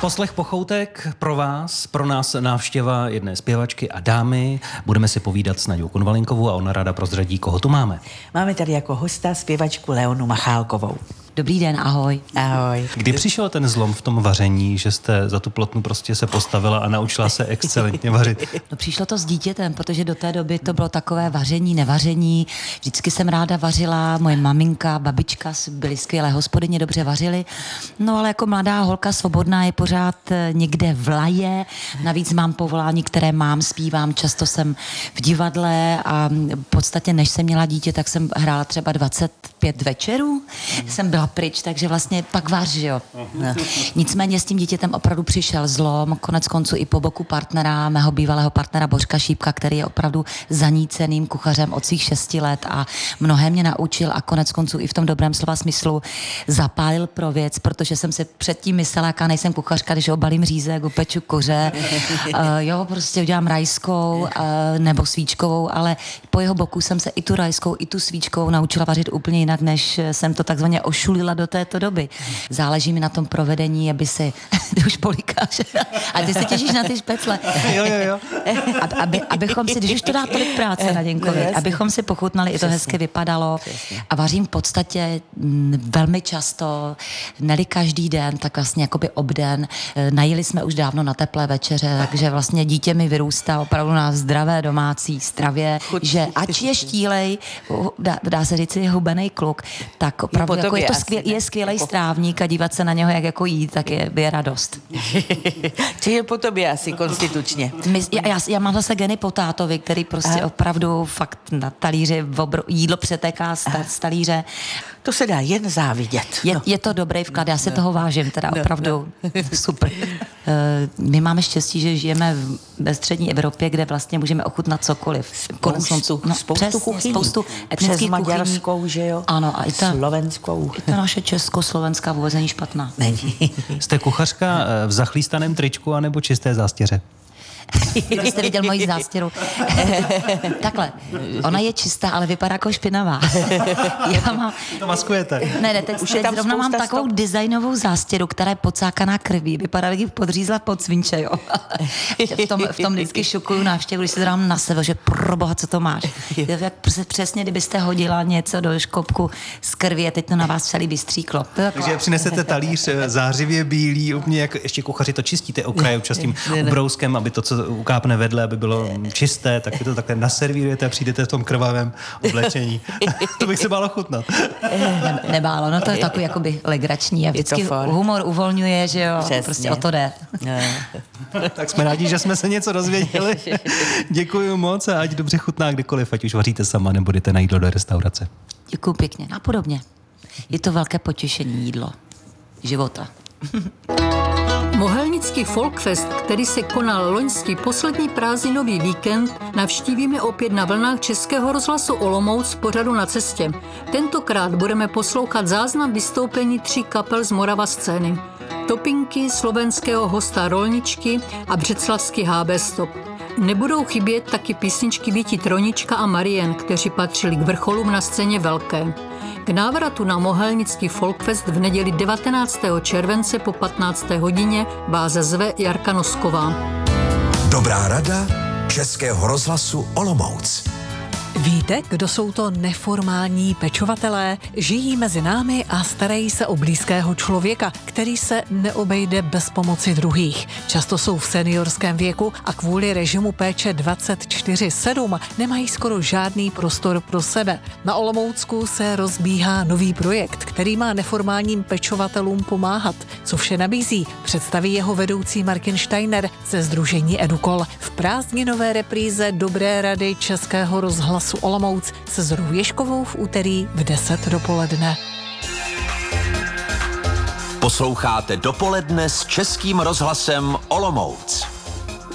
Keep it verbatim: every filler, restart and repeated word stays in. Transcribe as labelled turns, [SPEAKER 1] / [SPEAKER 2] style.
[SPEAKER 1] Poslech Pochoutek pro vás, pro nás návštěva jedné zpěvačky a dámy. Budeme si povídat s Naďou Konvalinkovou a ona ráda prozradí, koho tu máme.
[SPEAKER 2] Máme tady jako hosta zpěvačku Leonu Machálkovou.
[SPEAKER 3] Dobrý den, ahoj.
[SPEAKER 2] Ahoj.
[SPEAKER 1] Kdy přišel ten zlom v tom vaření, že jste za tu plotnu prostě se postavila a naučila se excelentně vařit?
[SPEAKER 3] No přišlo to s dítětem, protože do té doby to bylo takové vaření, nevaření. Vždycky jsem ráda vařila, moje maminka, babička byly skvělé hospodyně, dobře vařily. No ale jako mladá holka svobodná je pořád někde v laje. Navíc mám povolání, které mám, zpívám, často jsem v divadle a v podstatě než jsem měla dítě, tak jsem hrála třeba dvacet pět večerů. Jsem byla pryč, takže vlastně pak vař, že jo. No. Nicméně s tím dítětem opravdu přišel zlom, konec konců i po boku partnera, mého bývalého partnera Božka Šípka, který je opravdu zaníceným kuchařem od svých šesti let a mnohé mě naučil a konec konců i v tom dobrém slova smyslu zapálil pro věc, protože jsem si předtím myslela, jaká nejsem kuchařka, když obalím řízek, upeču kuře, uh, jo, prostě udělám rajskou uh, nebo svíčkovou, ale po jeho boku jsem se i tu rajskou, i tu svíčkovou naučila vařit úplně jinak, než jsem to takzvaně ošulila do této doby. Záleží mi na tom provedení, aby si, ty už polikáš, a ty se těšíš na ty špecle.
[SPEAKER 1] Jo, jo, jo.
[SPEAKER 3] Aby, abychom si, když už to dá tolik práce na Děnkovi, no, abychom si pochutnali, přesně, i to hezky vypadalo. Přesně. A vařím v podstatě m, velmi často, neli každý den, tak vlastně jakoby obden. Najeli jsme už dávno na teplé večeře, takže vlastně dítě mi vyrůstá opravdu na zdravé domácí stravě, chuť, že ač je štílej, dá, dá se říct, je hubenej kluk, tak opravdu jako je to skvěl, je skvělej strávník a dívat se na něho, jak jako jít, tak je, je radost.
[SPEAKER 2] Či je po tobě asi konstitučně.
[SPEAKER 3] My, já, já, já mám zase geny po tátovi, který prostě a? opravdu fakt na talíři obro, jídlo přetéká z, z talíře.
[SPEAKER 2] To se dá jen závidět.
[SPEAKER 3] Je,
[SPEAKER 2] no.
[SPEAKER 3] je to dobrý vklad, já si no. toho vážím, teda no, opravdu no. super. My máme štěstí, že žijeme ve střední Evropě, kde vlastně můžeme ochutnat cokoliv.
[SPEAKER 2] Spoustu, no, spoustu kuchyní. Spoustu
[SPEAKER 3] etnických
[SPEAKER 2] kuchyní. Maďarskou, že jo?
[SPEAKER 3] Ano, a i ta
[SPEAKER 2] slovenskou.
[SPEAKER 3] I ta naše československá vůbec není špatná.
[SPEAKER 2] Není.
[SPEAKER 1] Jste kuchařka v zachlístaném tričku anebo čisté zástěře?
[SPEAKER 3] Kdybyste viděl moji zástěru. Takhle, ona je čistá, ale vypadá jako špinavá. Já mám...
[SPEAKER 1] To maskujete.
[SPEAKER 3] Ne, ne, teď, teď zrovna mám takovou stop. designovou zástěru, která je podcákaná krví. Vypadá, jak ji podřízla pod svinče, jo. v, tom, v tom vždycky šokuju návštěvu, když se dám na sebe, že proboha, co to máš. Jak přesně, kdybyste hodila něco do škopku z krví a teď to na vás celý vystříklo.
[SPEAKER 1] Takže přinesete talíř zářivě bílý, úplně jak ještě kuchaři to čistíte okraje občas tím ubrouskem, aby to, co ukápne vedle, aby bylo čisté, tak vy to takhle naservírujete a přijdete v tom krvavém oblečení. To bych se bála chutnat.
[SPEAKER 3] Ne, nebálo, no to je takový jakoby legrační a vždycky humor uvolňuje, že jo, přesně. Prostě o to jde.
[SPEAKER 1] Tak jsme rádi, že jsme se něco dozvěděli. Děkuji moc a ať dobře chutná kdykoliv, ať už vaříte sama nebo jdete na jídlo do restaurace.
[SPEAKER 3] Děkuji pěkně, a podobně. Je to velké potěšení jídlo života.
[SPEAKER 4] Mohelnický Folkfest, který se konal loňský poslední prázdninový víkend, navštívíme opět na vlnách Českého rozhlasu Olomouc v pořadu Na cestě. Tentokrát budeme poslouchat záznam vystoupení tří kapel z Morava scény. Topinky, slovenského hosta Rolničky a břeclavský há bé Stop. Nebudou chybět taky písničky Víti Tronička a Marien, kteří patřili k vrcholům na scéně velké. K návratu na Mohelnický Folkfest v neděli devatenáctého července po patnácté hodině vás zve Jarka Nosková.
[SPEAKER 5] Dobrá rada Českého rozhlasu Olomouc.
[SPEAKER 6] Víte, kdo jsou to neformální pečovatelé? Žijí mezi námi a starají se o blízkého člověka, který se neobejde bez pomoci druhých. Často jsou v seniorském věku a kvůli režimu péče dvacet čtyři sedm nemají skoro žádný prostor pro sebe. Na Olomoucku se rozbíhá nový projekt, který má neformálním pečovatelům pomáhat. Co vše nabízí, představí jeho vedoucí Martin Steiner ze sdružení Edukol v prázdninové repríze Dobré rady Českého rozhlasu Olomouc se Zorou Ježkovou v úterý v deset dopoledne.
[SPEAKER 5] Posloucháte Dopoledne s Českým rozhlasem Olomouc.